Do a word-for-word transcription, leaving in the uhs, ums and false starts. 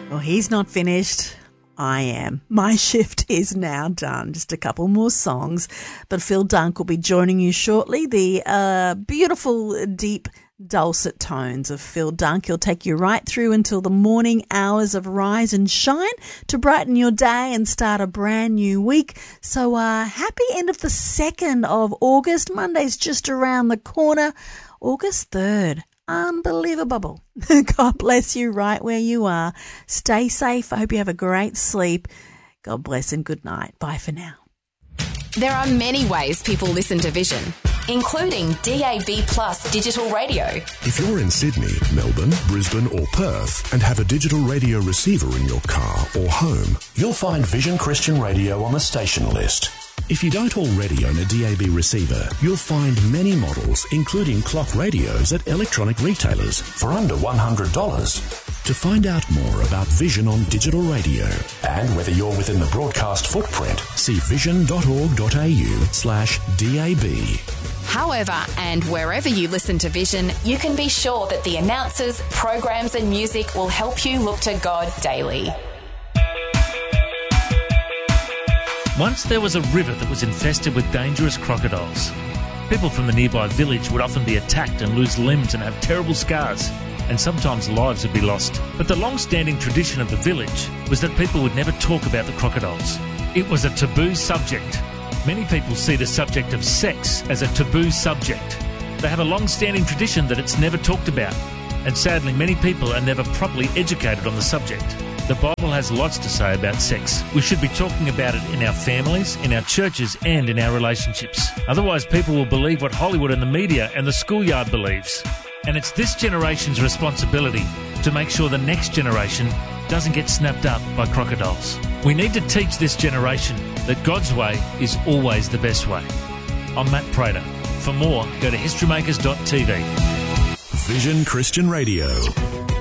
Well, he's not finished. I am. My shift is now done. Just a couple more songs. But Phil Dunk will be joining you shortly. The uh, beautiful, deep, dulcet tones of Phil Dunk. He'll take you right through until the morning hours of Rise and Shine to brighten your day and start a brand new week. So uh, happy end of the second of August. Monday's just around the corner. August third. Unbelievable. God bless you right where you are. Stay safe. I hope you have a great sleep. God bless and good night. Bye for now. There are many ways people listen to Vision, including D A B Plus digital radio. If you're in Sydney, Melbourne, Brisbane or Perth and have a digital radio receiver in your car or home, you'll find Vision Christian Radio on the station list. If you don't already own a D A B receiver, you'll find many models, including clock radios at electronic retailers for under one hundred dollars. To find out more about Vision on digital radio and whether you're within the broadcast footprint, see vision.org.au slash DAB. However, and wherever you listen to Vision, you can be sure that the announcers, programs and music will help you look to God daily. Once there was a river that was infested with dangerous crocodiles. People from the nearby village would often be attacked and lose limbs and have terrible scars, and sometimes lives would be lost. But the long-standing tradition of the village was that people would never talk about the crocodiles. It was a taboo subject. Many people see the subject of sex as a taboo subject. They have a long-standing tradition that it's never talked about, and sadly many people are never properly educated on the subject. The Bible has lots to say about sex. We should be talking about it in our families, in our churches and in our relationships. Otherwise people will believe what Hollywood and the media and the schoolyard believes. And it's this generation's responsibility to make sure the next generation doesn't get snapped up by crocodiles. We need to teach this generation that God's way is always the best way. I'm Matt Prater. For more, go to historymakers dot t v. Vision Christian Radio.